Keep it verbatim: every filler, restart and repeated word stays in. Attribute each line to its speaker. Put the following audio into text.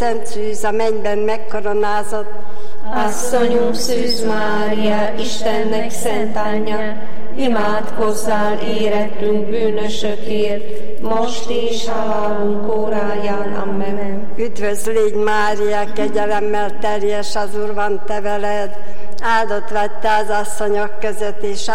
Speaker 1: Szent Szűz, a mennyben megkoronázott,
Speaker 2: Asszonyunk Szűz Mária, Istennek szent anyja, imádkozzál érettünk bűnösökért, most és halálunk óráján. Amen.
Speaker 1: Üdvözl légy Mária, kegyelemmel teljes, az Úr van te veled, áldott vagy te az asszonyok között, és